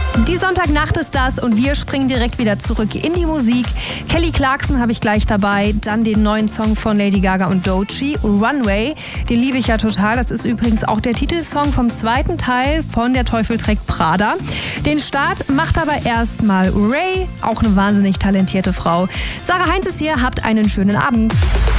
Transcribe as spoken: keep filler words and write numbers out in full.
Die Sonntagnacht ist das und wir springen direkt wieder zurück in die Musik. Kelly Clarkson habe ich gleich dabei, dann den neuen Song von Lady Gaga und Doechii, Runway. Den liebe ich ja total. Das ist übrigens auch der Titelsong vom zweiten Teil von Der Teufel trägt Prada. Den Start macht aber erstmal Ray, auch eine wahnsinnig talentierte Frau. Sarah Heinz ist hier, habt einen schönen Abend.